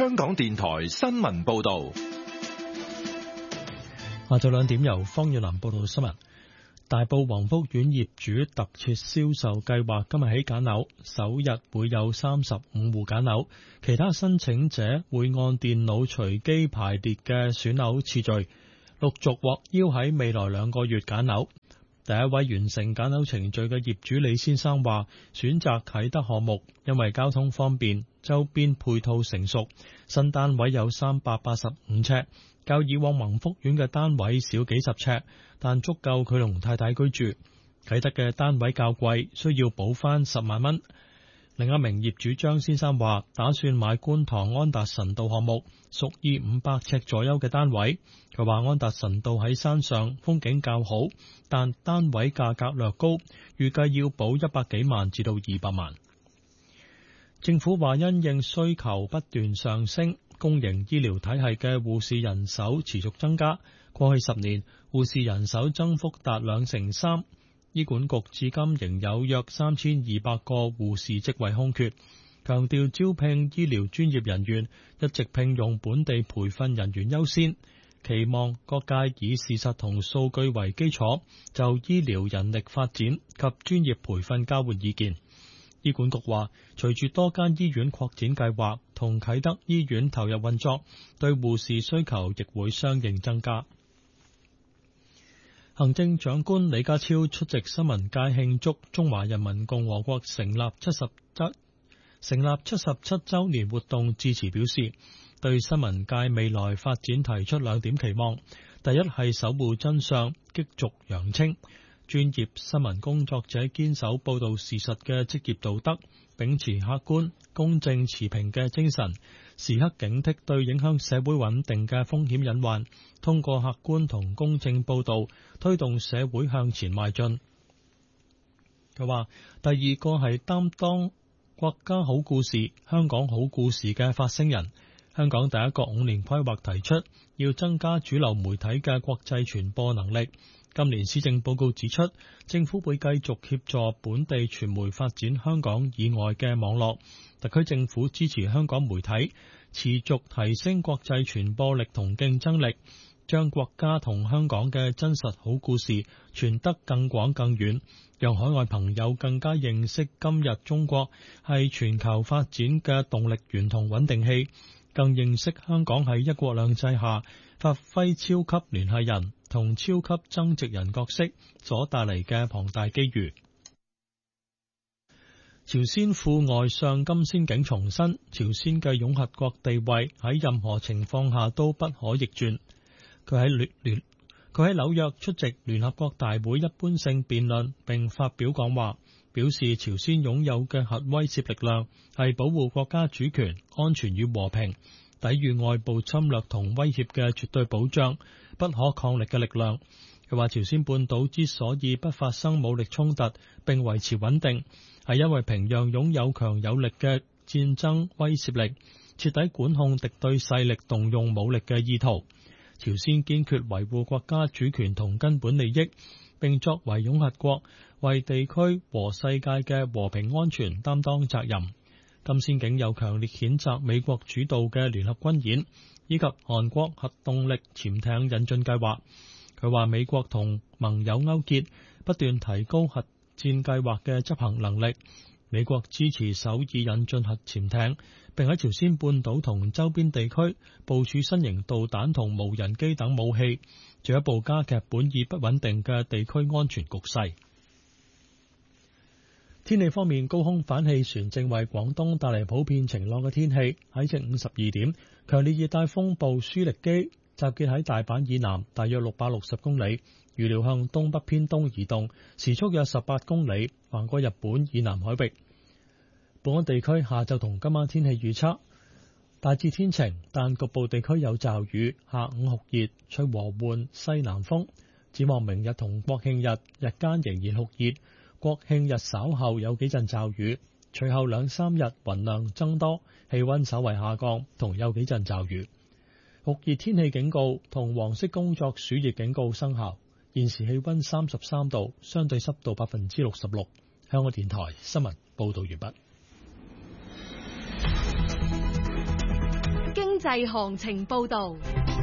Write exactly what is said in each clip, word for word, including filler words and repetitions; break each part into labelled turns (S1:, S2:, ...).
S1: 香港電台新聞報道。
S2: 下晝兩點由方遠南報道新聞。大埔宏福苑業主特設銷售計劃今日起揀樓，首日會有三十五戶揀樓，其他申請者會按電腦隨機排列嘅選樓次序，陸續獲邀喺未來兩個月揀樓。第一位完成揀樓程序嘅業主李先生話，選擇啟德項目，因為交通方便，周邊配套成熟，新單位有三百八十五尺，較以往宏福苑嘅單位少幾十尺，但足夠佢同太太居住。啟德嘅單位較貴，需要補翻十萬蚊。另一名業主張先生話，打算買觀塘安達臣道項目，屬意五百尺左右嘅單位。佢話安達臣道喺山上，風景較好，但單位價格略高，預計要補一百幾萬至到二百萬。政府話因應需求不斷上升，公營醫療體系嘅護士人手持續增加。過去十年，護士人手增幅達兩成三。醫管局至今仍有約三千二百個護士職位空缺，強調招聘醫療專業人員一直聘用本地培訓人員優先，期望各界以事實同數據為基礎，就醫療人力發展及專業培訓交換意見。醫管局話，隨住多間醫院擴展計劃同啟德醫院投入運作，對護士需求亦會相應增加。行政長官李家超出席新聞界慶祝中華人民共和國成立七十周成立七十七周年活動致辭表示，對新聞界未來發展提出兩點期望。第一係守護真相，激濁揚清，專業新聞工作者堅守報道事實嘅職業道德，秉持客觀、公正、持平嘅精神，時刻警惕對影響社會穩定嘅風險隱患，通過客觀同公正報道，推動社會向前邁進。佢話，第二個係擔當國家好故事、香港好故事嘅發聲人。香港第一個五年規劃提出，要增加主流媒體嘅國際傳播能力。今年施政報告指出，政府會繼續協助本地傳媒發展香港以外嘅網絡。特區政府支持香港媒體持續提升國際傳播力同競爭力，將國家同香港嘅真實好故事傳得更廣更遠，讓海外朋友更加認識今日中國係全球發展嘅動力源同穩定器，更認識香港喺一國兩制下發揮超級聯繫人同超級增值人角色所帶嚟嘅龐大機遇。朝鮮副外相金先景重申，朝鮮嘅擁核國地位喺任何情況下都不可逆轉。佢喺聯聯佢喺紐約出席聯合國大會一般性辯論並發表講話，表示朝鮮擁有嘅核威懾力量係保護國家主權、安全與和平，抵禦外部侵略同威脅嘅絕對保障、不可抗力嘅力量。佢話朝鮮半島之所以不發生武力衝突並維持穩定，係因為平壤擁有強有力嘅戰爭威懾力，徹底管控敵對勢力動用武力嘅意圖。朝鮮堅決維護國家主權同根本利益，並作為擁核國，為地區和世界嘅和平安全擔當責任。金先景又強烈譴責美國主導嘅聯合軍演，以及韓國核動力潛艇引進計劃。佢話美國同盟友勾結，不斷提高核戰計劃嘅執行能力。美國支持首爾引進核潛艇，並喺朝鮮半島同周邊地區部署新型導彈同無人機等武器，進一步加劇本已不穩定嘅地區安全局勢。天氣方面，高空反氣旋正為廣東帶嚟普遍晴朗嘅天氣。喺正午十二點，強烈熱帶風暴舒力基集結喺大阪以南大約六百六十公里，預料向東北偏東移動，時速約十八公里，橫過日本以南海域。本港地區下晝同今晚天氣預測，大致天晴，但局部地區有驟雨。下午酷熱，吹和緩西南風。展望明日同國慶日，日間仍然酷熱。國慶日稍後有幾陣驟雨，隨後兩三日雲量增多，氣溫稍為下降，同有幾陣驟雨。酷熱天氣警告同黃色工作暑熱警告生效。現時氣溫三十三度，相對濕度百分之六十六。香港電台新聞報道完畢。
S3: 濟行情報道。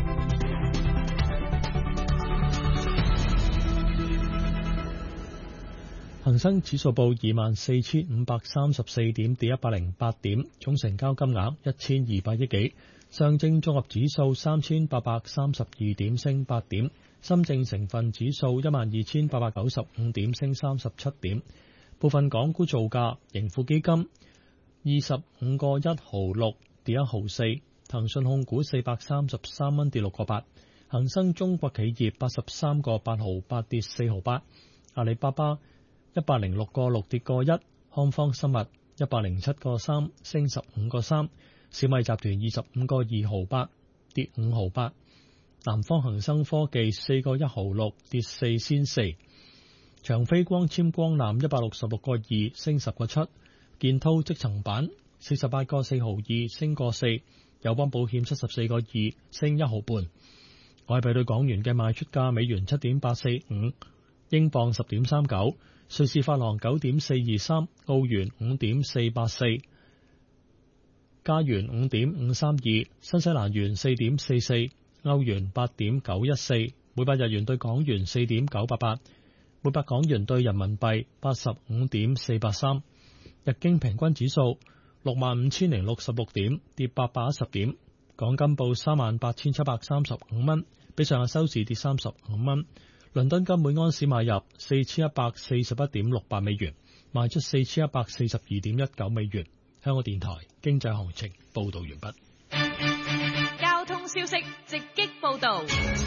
S2: 恒生指數報二萬四千五百三十四點，跌一百零八點，總成交金額一千二百億幾。上證綜合指數三千八百三十二點，升八點。深證成分指數一萬二千八百九十五點，升三十七點。部分港股造價：盈富基金二十五個一毫六，跌一毫四；騰訊控股四百三十三蚊，跌六個八；恒生中國企業八十三個八毫八，跌四毫八；阿里巴巴一百零六個六，跌個一；康方生物一百零七個三，升十五個三；小米集團二十五個二毫八，跌五毫八；南方恒生科技四個一毫六，跌四仙四；長飛光纖光纜一百六十六個二，升十個七；建滔積層板四十八個四毫二，升個四；友邦保險七十四個二，升一毫半。外幣對港元嘅賣出價：美元七點八四五，英鎊十點三九，瑞士法郎九點四二三，澳元五點四八四，加元五點五三二，新西蘭元四點四四，歐元八點九一四，每百日元對港元四點九八八，每百港元對人民幣八十五點四八三。日經平均指數六萬五千零六十六點，跌八百一十點。港金報三萬八千七百三十五蚊，比上日收市跌三十五蚊。倫敦金每安士買入四千一百四十一點六八美元，賣出四千一百四十二點一九美元。香港電台經濟行情報道完畢。
S3: 交通消息直擊報道。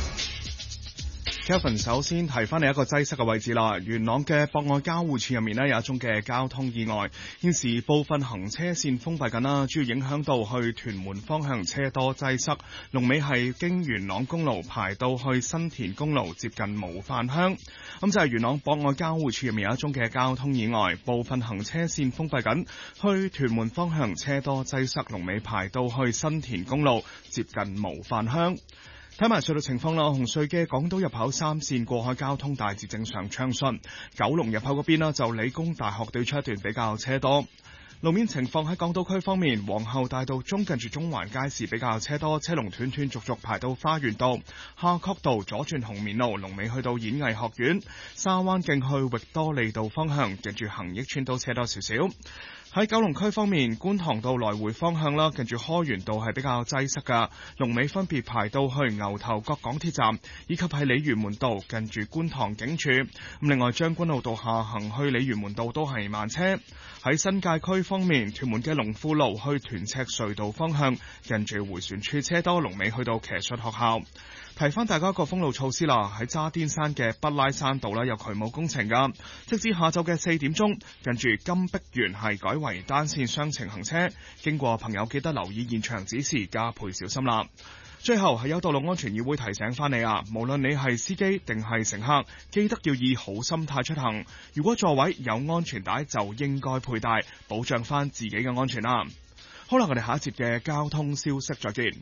S4: Kevin 首先提翻你一個擠塞嘅位置啦，元朗嘅博愛交匯處入面呢，有一宗嘅交通意外，現時部分行車線封閉緊啦，主要影響到去屯門方向車多擠塞，龍尾係經元朗公路排到去新田公路接近模範鄉。咁就係元朗博愛交匯處入面有一宗嘅交通意外，部分行車線封閉緊，去屯門方向車多擠塞，龍尾排到去新田公路接近模範鄉。睇埋隧道情況啦，紅隧嘅港島入口三線過海交通大致正常暢順，九龍入口嗰邊啦，就理工大學對出一段比較車多。路面情況喺港島區方面，皇后大道中近住中環街市比較車多，車龍斷斷續續排到花園道、夏慤道左轉紅棉路，龍尾去到演藝學院、沙灣徑去域多利道方向，近住恒益邨都車多少少。喺九龍區方面，觀塘道來回方向啦，近住開源道係比較擠塞噶，龍尾分別排到去牛頭角港鐵站，以及喺鯉魚門道近住觀塘警署。咁另外將軍澳道下行去鯉魚門道都係慢車。喺新界區方面，屯門嘅龍富路去屯赤隧道方向，近住迴旋處車多，龍尾去到騎術學校。提翻大家一個封路措施啦，喺渣甸山嘅北拉山道啦，有渠務工程噶，直至下晝嘅四點鐘，近住金碧園係改為單線雙程行車，經過朋友記得留意現場指示，加倍小心啦。最後係有道路安全議會提醒翻你啊，無論你係司機定係乘客，記得要以好心態出行。如果座位有安全帶，就應該佩戴，保障翻自己嘅安全啦。好啦，我哋下一節嘅交通消息再見。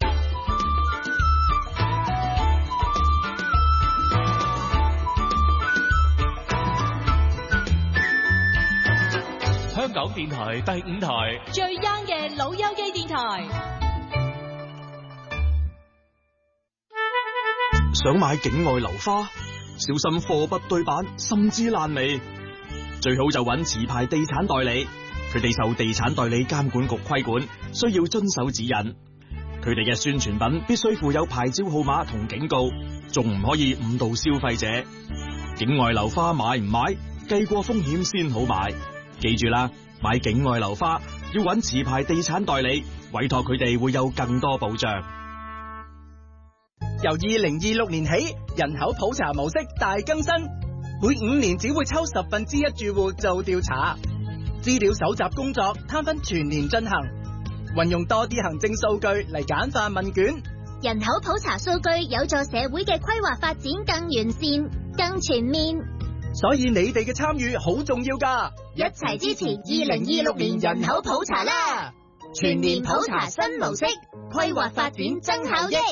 S1: 香港電台第五台
S3: 最 young 嘅老友記電台。
S5: 想買境外樓花，小心貨不對版，甚至爛尾。最好就揾持牌地產代理，佢哋受地產代理監管局規管，需要遵守指引。佢哋嘅宣傳品必須附有牌照號碼同警告，仲唔可以誤導消費者。境外樓花買唔買，計過風險先好買。記住啦，買境外樓花要揾持牌地產代理，委託佢哋會有更多保障。
S6: 由二零二六年起，人口普查模式大更新，每五年只會抽十分之一住戶做調查，資料搜集工作攤分全年進行，運用多啲行政數據嚟簡化問卷。
S7: 人口普查數據有助社會嘅規劃發展更完善、更全面。
S6: 所以你哋嘅參與好重要㗎，
S7: 一齊支持二零二六年人口普查啦！全年普查新模式，規劃發展增效益。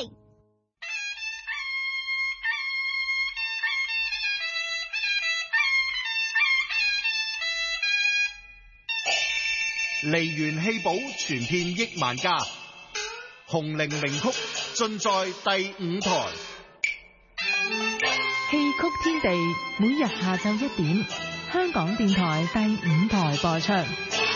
S8: 梨園戲寶，傳遍億萬家。 紅伶名曲盡在第五台。
S9: 戲曲天地每日下晝一點，香港電台第五台播出。